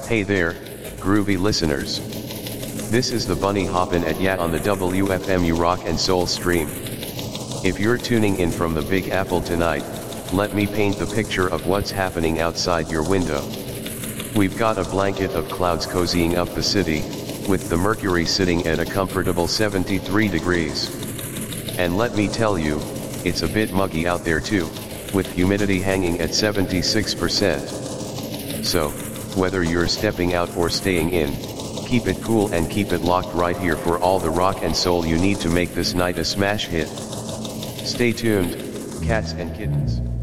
Hey there, groovy listeners. This is the Bunny hoppin' at ya on the WFMU Rock and Soul stream. If you're tuning in from the Big Apple tonight, let me paint the picture of what's happening outside your window. We've got a blanket of clouds cozying up the city, with the mercury sitting at a comfortable 73 degrees. And let me tell you, it's a bit muggy out there too, with humidity hanging at 76%. So, whether you're stepping out or staying in, keep it cool and keep it locked right here for all the rock and soul you need to make this night a smash hit. Stay tuned, cats and kittens.